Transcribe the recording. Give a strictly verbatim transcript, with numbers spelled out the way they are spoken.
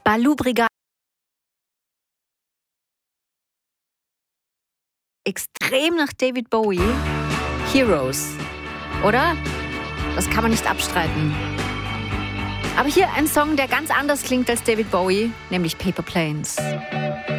Baloo Brigade. Extrem nach David Bowie. Heroes. Oder? Das kann man nicht abstreiten. Aber hier ein Song, der ganz anders klingt als David Bowie, nämlich Paper Planes.